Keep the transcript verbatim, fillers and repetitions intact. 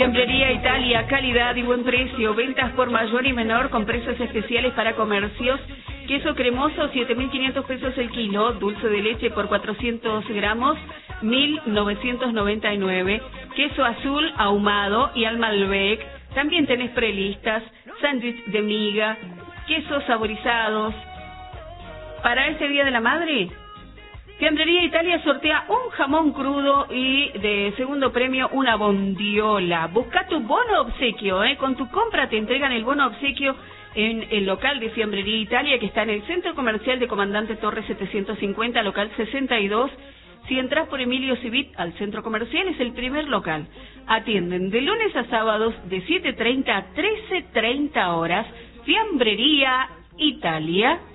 Fiambrería Italia, calidad y buen precio. Ventas por mayor y menor con precios especiales para comercios. Queso cremoso, siete mil quinientos pesos el kilo. Dulce de leche por cuatrocientos gramos, mil novecientos noventa y nueve. Queso azul ahumado y al Malbec. También tenés prelistas, sándwich de miga, quesos saborizados. Para este Día de la Madre, Fiambrería Italia sortea un jamón crudo y de segundo premio una bondiola. Busca tu bono obsequio, ¿eh? Con tu compra te entregan el bono obsequio en el local de Fiambrería Italia, que está en el Centro Comercial de Comandante Torres setecientos cincuenta, local sesenta y dos. Si entras por Emilio Civit al Centro Comercial, es el primer local. Atienden de lunes a sábados de siete treinta a trece treinta horas. Fiambrería Italia.